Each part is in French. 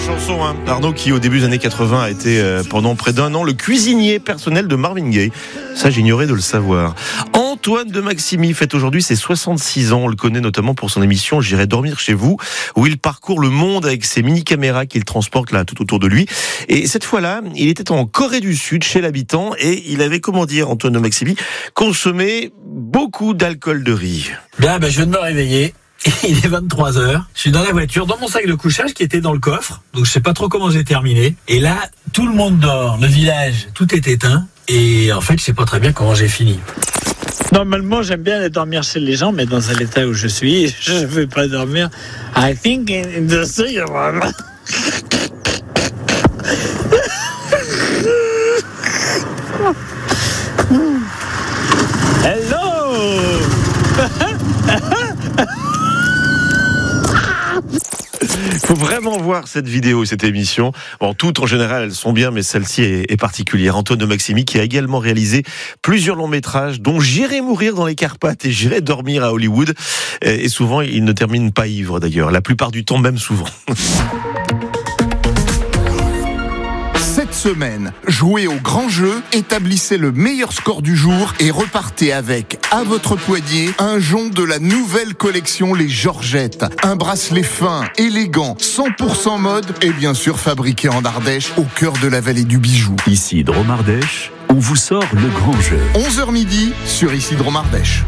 chanson, hein. Arnaud qui au début des années 80 a été pendant près d'un an le cuisinier personnel de Marvin Gaye. Ça, j'ignorais de le savoir. Antoine de Maximi fête aujourd'hui ses 66 ans. On le connaît notamment pour son émission J'irai dormir chez vous, où il parcourt le monde avec ses mini-caméras qu'il transporte là tout autour de lui. Et cette fois-là, il était en Corée du Sud chez l'habitant et il avait, Antoine de Maximi, consommé beaucoup d'alcool de riz. Bien, je viens de me réveiller. Il est 23h. Je suis dans la voiture, dans mon sac de couchage qui était dans le coffre. Donc je sais pas trop comment j'ai terminé. Et là, tout le monde dort. Le village, tout est éteint. Et en fait, je sais pas très bien comment j'ai fini. Normalement, j'aime bien aller dormir chez les gens, mais dans l'état où je suis, je ne vais pas dormir. I think in the sea. Hello. Il faut vraiment voir cette vidéo, cette émission. Bon, toutes en général, elles sont bien, mais celle-ci est particulière. Antoine de Maximi qui a également réalisé plusieurs longs métrages, dont J'irai mourir dans les Carpates et J'irai dormir à Hollywood. Et souvent, il ne termine pas ivre d'ailleurs. La plupart du temps, même souvent. Cette semaine, jouez au grand jeu, établissez le meilleur score du jour et repartez avec, à votre poignet, un jonc de la nouvelle collection Les Georgettes. Un bracelet fin, élégant, 100% mode et bien sûr fabriqué en Ardèche, au cœur de la vallée du bijou. Ici Dromardèche, on vous sort le grand jeu. 11h midi sur Ici Dromardèche.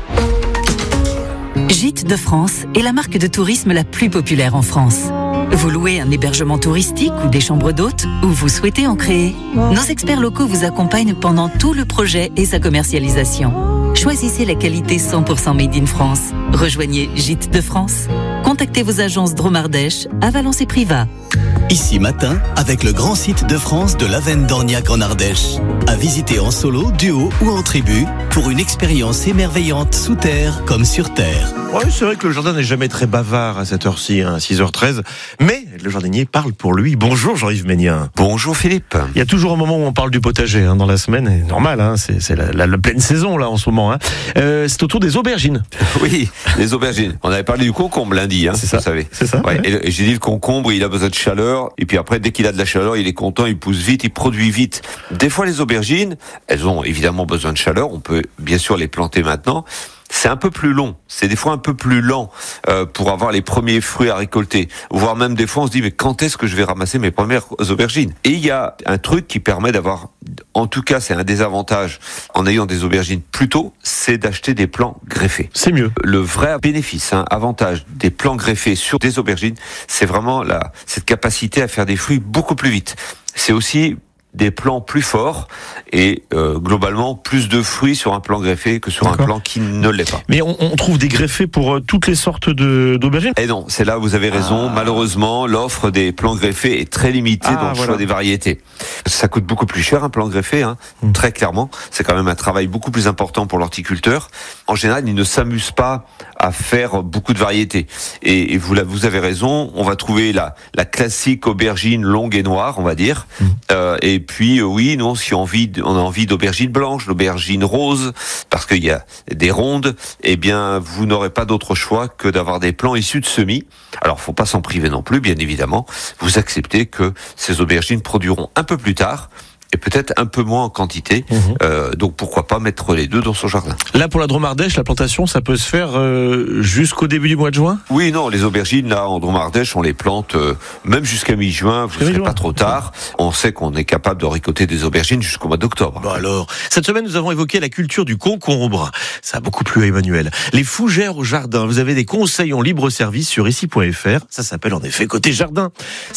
Gîtes de France est la marque de tourisme la plus populaire en France. Vous louez un hébergement touristique ou des chambres d'hôtes ou vous souhaitez en créer? Nos experts locaux vous accompagnent pendant tout le projet et sa commercialisation. Choisissez la qualité 100% made in France. Rejoignez Gîtes de France. Contactez vos agences Dromardèche à Valence et Privas. Ici matin, avec le grand site de France de l'Avenne d'Orniac en Ardèche. À visiter en solo, duo ou en tribu pour une expérience émerveillante sous terre comme sur terre. Oui, c'est vrai que le jardin n'est jamais très bavard à cette heure-ci, 6h13. Mais le jardinier parle pour lui. Bonjour Jean-Yves Ménien. Bonjour Philippe. Il y a toujours un moment où on parle du potager dans la semaine. C'est normal, c'est la pleine saison là en ce moment. C'est autour des aubergines. Oui, les aubergines. On avait parlé du concombre lundi, c'est ça, vous savez. C'est ça. Ouais. Et j'ai dit le concombre, il a besoin de chaleur. Et puis après, dès qu'il a de la chaleur, il est content, il pousse vite, il produit vite. Des fois, les aubergines, elles ont évidemment besoin de chaleur. On peut bien sûr les planter maintenant. C'est un peu plus long, c'est des fois un peu plus lent pour avoir les premiers fruits à récolter. Voire même des fois on se dit mais quand est-ce que je vais ramasser mes premières aubergines? Et il y a un truc qui permet d'avoir, en tout cas c'est un des avantages en ayant des aubergines plus tôt, c'est d'acheter des plants greffés. C'est mieux. Le vrai bénéfice, avantage des plants greffés sur des aubergines, c'est vraiment cette capacité à faire des fruits beaucoup plus vite. C'est aussi des plants plus forts et globalement plus de fruits sur un plant greffé que sur un plant qui ne l'est pas. Mais on trouve des greffés pour toutes les sortes d'aubergines? Et non, c'est là où vous avez raison. Malheureusement, l'offre des plants greffés est très limitée dans le choix des variétés. Ça coûte beaucoup plus cher un plant greffé, très clairement. C'est quand même un travail beaucoup plus important pour l'horticulteur. En général, il ne s'amuse pas à faire beaucoup de variétés. Et vous avez raison, on va trouver la classique aubergine longue et noire, on va dire. Et puis oui, nous si on a envie d'aubergine blanche, d'aubergine rose, parce qu'il y a des rondes, eh bien vous n'aurez pas d'autre choix que d'avoir des plants issus de semis. Alors faut pas s'en priver non plus, bien évidemment. Vous acceptez que ces aubergines produiront un peu plus tard et peut-être un peu moins en quantité. Donc pourquoi pas mettre les deux dans son jardin. Là pour la Dromardèche, la plantation, ça peut se faire jusqu'au début du mois de juin? Oui, non, les aubergines là en Dromardèche, on les plante même jusqu'à mi-juin, vous ne serez pas trop tard. On sait qu'on est capable de récolter des aubergines jusqu'au mois d'octobre. Bon alors, cette semaine nous avons évoqué la culture du concombre. Ça a beaucoup plu à Emmanuel. Les fougères au jardin, vous avez des conseils en libre service sur ici.fr. Ça s'appelle en effet Côté Jardin.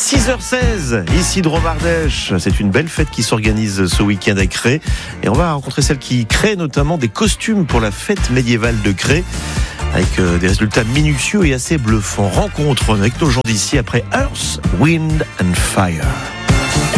6h16, ici Dromardèche. C'est une belle fête qui s'organise ce week-end à Cré. Et on va rencontrer celle qui crée notamment des costumes pour la fête médiévale de Cré, avec des résultats minutieux et assez bluffants. Rencontre avec nos gens d'ici après Earth, Wind and Fire.